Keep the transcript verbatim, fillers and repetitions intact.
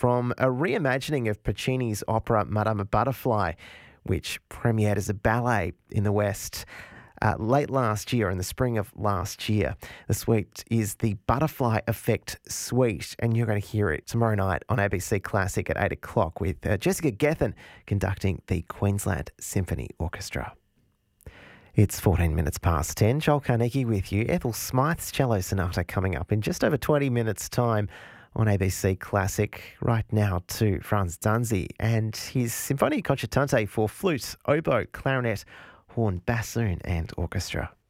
from a reimagining of Puccini's opera Madama Butterfly, which premiered as a ballet in the West uh, late last year, in the spring of last year. The suite is the Butterfly Effect Suite, and you're going to hear it tomorrow night on A B C Classic at eight o'clock with uh, Jessica Gethin conducting the Queensland Symphony Orchestra. It's fourteen minutes past ten. Joel Carnegie with you. Ethel Smythe's Cello Sonata coming up in just over twenty minutes' time on A B C Classic. Right now to Franz Danzi and his Sinfonia Concertante for flute, oboe, clarinet, horn, bassoon and orchestra.